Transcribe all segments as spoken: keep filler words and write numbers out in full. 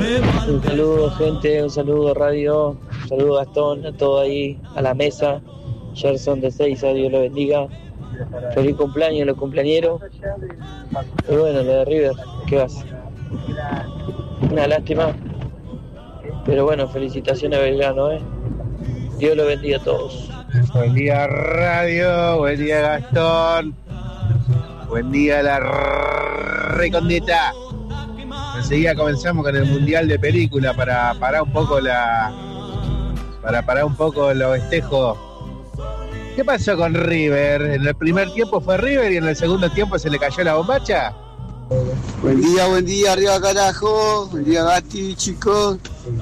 Un saludo, gente, un saludo, radio, un saludo, Gastón, a todo ahí, a la mesa. Gerson de Seiza, Dios lo bendiga. Feliz cumpleaños, los cumpleañeros. Y bueno, lo de River, ¿qué vas? Una lástima. Pero bueno, felicitaciones a Belgrano, ¿eh? Dios lo bendiga a todos. Buen día, radio. Buen día, Gastón. Buen día, la recondita. Enseguida comenzamos con el mundial de película para parar un poco la para parar un poco los festejos. ¿Qué pasó con River? En el primer tiempo fue River y en el segundo tiempo se le cayó la bombacha. Buen día, buen día, arriba carajo. Buen día, Gati, chicos.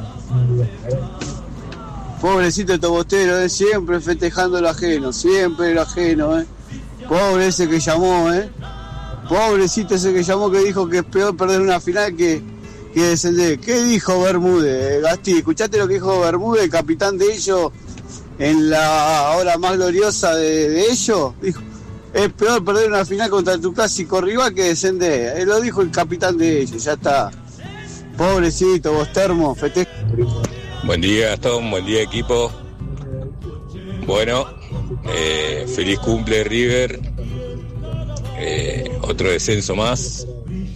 Pobrecito Tobostero, eh, siempre festejando lo ajeno, siempre lo ajeno, eh. Pobre ese que llamó, eh. Pobrecito ese que llamó, que dijo que es peor perder una final que, que descender. ¿Qué dijo Bermúdez, Gasti? ¿Escuchaste lo que dijo Bermúdez, el capitán de ellos, en la hora más gloriosa de, de ellos? Dijo, es peor perder una final contra tu clásico rival que descender. Él lo dijo el capitán de ellos, ya está. Pobrecito, vos termo, festeja. Buen día, Gastón, buen día, equipo. Bueno, eh, feliz cumple, River. Eh, otro descenso más.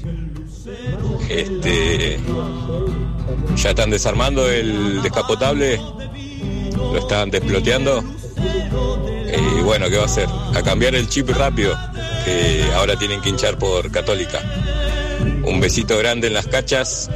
Este, ya están desarmando el descapotable, lo están desploteando. Eh, y bueno, ¿qué va a hacer? A cambiar el chip rápido, que ahora tienen que hinchar por Católica. Un besito grande en las cachas